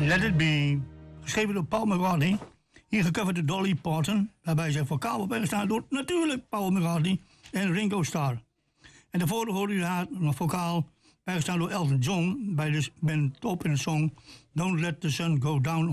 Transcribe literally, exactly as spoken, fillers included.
Let It Be. Geschreven door Paul McCartney. Hier gecoverd door Dolly Parton. Waarbij zijn vocaal op bijgestaan door natuurlijk Paul McCartney en Ringo Starr. En daarvoor hoorde u haar nog vocaal bijgestaan door Elton John. Bij de band Top in de song Don't Let the Sun Go Down